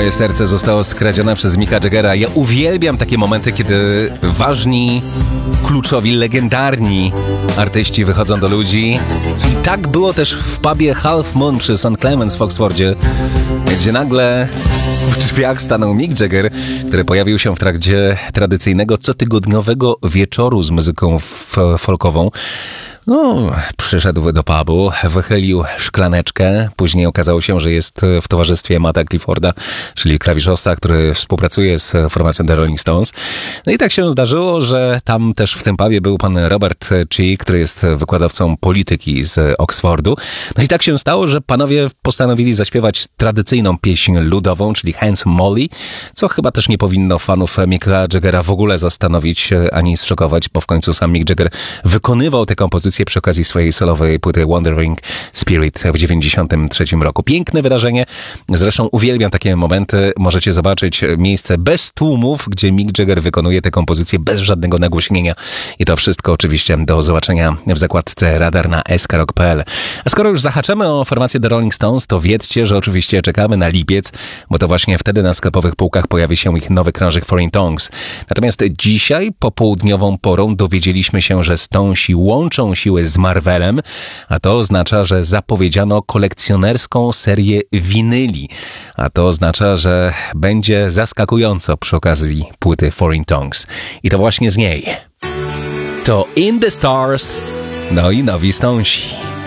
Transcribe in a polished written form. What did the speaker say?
Moje serce zostało skradzione przez Micka Jaggera. Ja uwielbiam takie momenty, kiedy ważni, kluczowi, legendarni artyści wychodzą do ludzi. I tak było też w pubie Half Moon przy St. Clements w Oxfordzie, gdzie nagle w drzwiach stanął Mick Jagger, który pojawił się w trakcie tradycyjnego cotygodniowego wieczoru z muzyką folkową. Przyszedł do pubu, wychylił szklaneczkę. Później okazało się, że jest w towarzystwie Matta Clifforda, czyli klawiszowca, który współpracuje z formacją The Rolling Stones. No i tak się zdarzyło, że tam też w tym pubie był pan Robert Chee, który jest wykładowcą polityki z Oxfordu. No i tak się stało, że panowie postanowili zaśpiewać tradycyjną pieśń ludową, czyli Handsome Molly, co chyba też nie powinno fanów Micka Jaggera w ogóle zastanowić ani zszokować, bo w końcu sam Mick Jagger wykonywał tę kompozycję przy okazji swojej solowej płyty Wandering Spirit w 1993 roku. Piękne wydarzenie. Zresztą uwielbiam takie momenty. Możecie zobaczyć miejsce bez tłumów, gdzie Mick Jagger wykonuje tę kompozycję bez żadnego nagłośnienia. I to wszystko oczywiście do zobaczenia w zakładce Radar na skrok.pl. A skoro już zahaczamy o formację The Rolling Stones, to wiedzcie, że oczywiście czekamy na lipiec, bo to właśnie wtedy na sklepowych półkach pojawi się ich nowy krążek Foreign Tongues. Natomiast dzisiaj popołudniową porą dowiedzieliśmy się, że Stonesi łączą siły z Marvelem, a to oznacza, że zapowiedziano kolekcjonerską serię winyli, a to oznacza, że będzie zaskakująco przy okazji płyty Foreign Tongues. I to właśnie z niej. To In the Stars, no i nowi Stonesi.